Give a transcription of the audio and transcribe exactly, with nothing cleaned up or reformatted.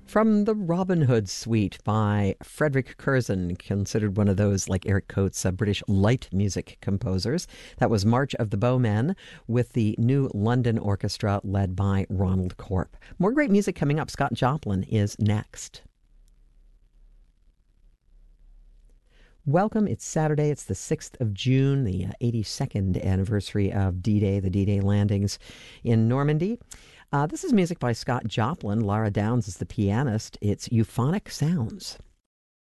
From the Robin Hood Suite by Frederick Curzon, considered one of those, like Eric Coates, uh, British light music composers. That was March of the Bowmen with the New London Orchestra led by Ronald Corp. More great music coming up. Scott Joplin is next. Welcome. It's Saturday. It's the sixth of June, the uh, eighty-second anniversary of D-Day, the D-Day landings in Normandy. Uh, this is music by Scott Joplin. Lara Downs is the pianist. It's Euphonic Sounds.